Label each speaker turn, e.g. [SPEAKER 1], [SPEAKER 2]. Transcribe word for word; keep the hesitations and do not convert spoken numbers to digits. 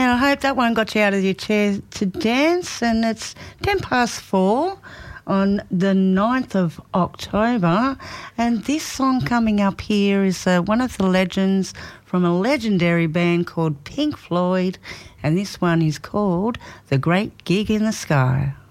[SPEAKER 1] Now, I hope that one got you out of your chair to dance, and it's ten past four on the ninth of October, and this song coming up here is uh, one of the legends from a legendary band called Pink Floyd, and this one is called The Great Gig in the Sky.